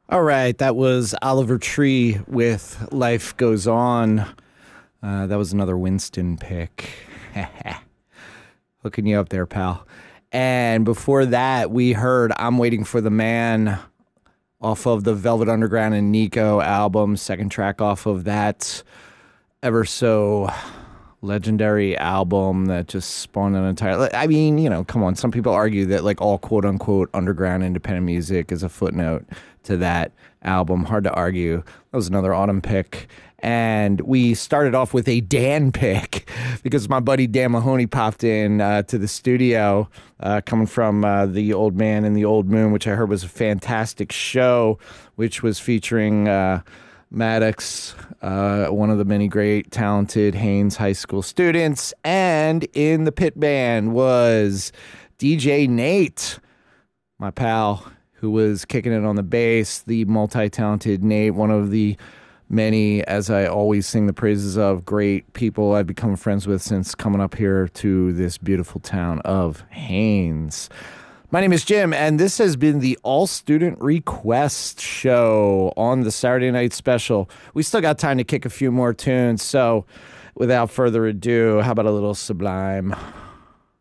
All right, that was Oliver Tree with Life Goes On. That was another Winston pick. Hooking you up there, pal. And before that, we heard I'm Waiting for the Man off of the Velvet Underground and Nico album, second track off of that ever so legendary album that just spawned an entire. I mean, come on. Some people argue that like all quote unquote underground independent music is a footnote to that album. Hard to argue. That was another autumn pick. And we started off with a Dan pick because my buddy Dan Mahoney popped in to the studio coming from The Old Man and the Old Moon, which I heard was a fantastic show, which was featuring Maddox, one of the many great, talented Haynes High School students. And in the pit band was DJ Nate, my pal, who was kicking it on the bass, the multi-talented Nate, one of the many, as I always sing the praises of, great people I've become friends with since coming up here to this beautiful town of Haynes. My name is Jim, and this has been the All Student Request show on the Saturday Night Special. We still got time to kick a few more tunes, so without further ado, how about a little Sublime?